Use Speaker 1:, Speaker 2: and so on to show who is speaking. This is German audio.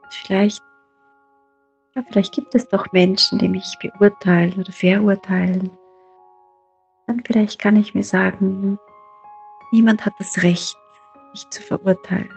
Speaker 1: Vielleicht, ja, vielleicht gibt es doch Menschen, die mich beurteilen oder verurteilen. Dann vielleicht kann ich mir sagen, niemand hat das Recht, mich zu verurteilen.